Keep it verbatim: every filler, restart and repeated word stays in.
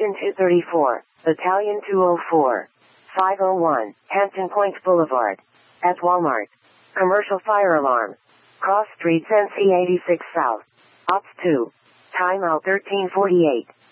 Hampton two thirty-four, Battalion two oh four, five oh one, Hampton Point Boulevard. At Walmart. Commercial fire alarm. Cross Streets N C eighty-six South. Ops two. Timeout thirteen forty-eight.